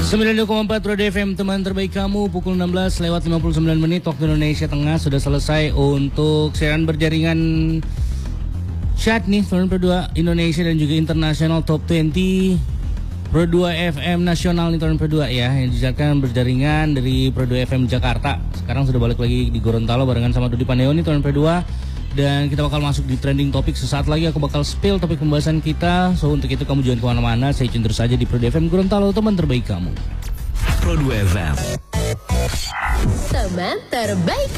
92,4 Roda FM, teman terbaik kamu. Pukul 16 lewat 59 menit waktu Indonesia Tengah. Sudah selesai untuk siaran berjaringan chat nih, teman Pro 2 Indonesia dan juga International Top 20 Pro 2 FM Nasional nih, teman Pro 2 ya, yang dijadikan berjaringan dari Pro 2 FM Jakarta. Sekarang sudah balik lagi di Gorontalo barengan sama Dodi Paneo nih, teman Pro 2. Dan kita bakal masuk di trending topik. Sesaat lagi aku bakal spill topik pembahasan kita. So untuk itu kamu jangan kemana-mana. Saya tune terus saja di Pro 2 FM Gorontalo, teman terbaik kamu. Pro 2 FM, teman terbaik.